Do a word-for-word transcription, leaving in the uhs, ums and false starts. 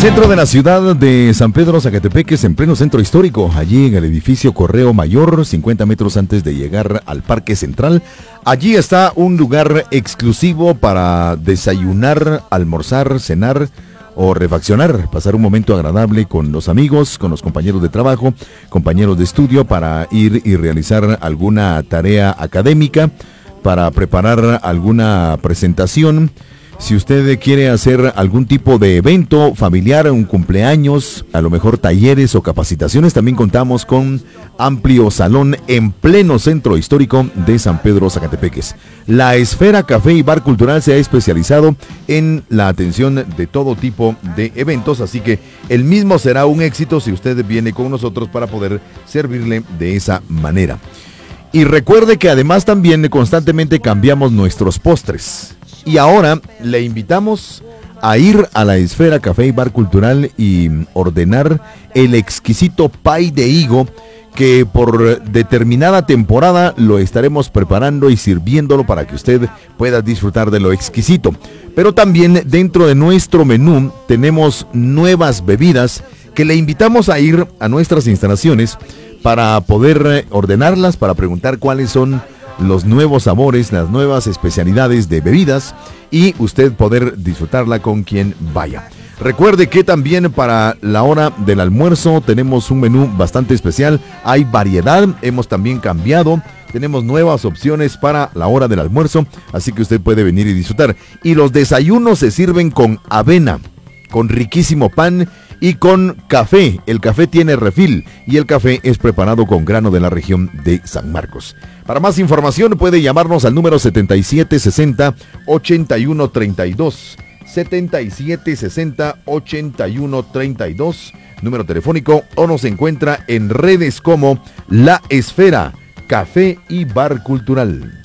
centro de la ciudad de San Pedro Zacatepeques, en pleno centro histórico, allí en el edificio Correo Mayor, cincuenta metros antes de llegar al Parque Central. Allí está un lugar exclusivo para desayunar, almorzar, cenar o refaccionar, pasar un momento agradable con los amigos, con los compañeros de trabajo, compañeros de estudio, para ir y realizar alguna tarea académica, para preparar alguna presentación. Si usted quiere hacer algún tipo de evento familiar, un cumpleaños, a lo mejor talleres o capacitaciones, también contamos con amplio salón en pleno centro histórico de San Pedro Zacatepeques. La Esfera Café y Bar Cultural se ha especializado en la atención de todo tipo de eventos, así que el mismo será un éxito si usted viene con nosotros para poder servirle de esa manera. Y recuerde que además también constantemente cambiamos nuestros postres. Y ahora le invitamos a ir a la Esfera Café y Bar Cultural y ordenar el exquisito pay de higo, que por determinada temporada lo estaremos preparando y sirviéndolo para que usted pueda disfrutar de lo exquisito. Pero también dentro de nuestro menú tenemos nuevas bebidas que le invitamos a ir a nuestras instalaciones para poder ordenarlas, para preguntar cuáles son los nuevos sabores, las nuevas especialidades de bebidas y usted poder disfrutarla con quien vaya. Recuerde que también para la hora del almuerzo tenemos un menú bastante especial, hay variedad, hemos también cambiado, tenemos nuevas opciones para la hora del almuerzo, así que usted puede venir y disfrutar. Y los desayunos se sirven con avena, con riquísimo pan y con café. El café tiene refil y el café es preparado con grano de la región de San Marcos. Para más información puede llamarnos al número setenta y siete sesenta, ochenta y uno treinta y dos. setenta y siete sesenta, ochenta y uno treinta y dos, número telefónico, o nos encuentra en redes como La Esfera Café y Bar Cultural.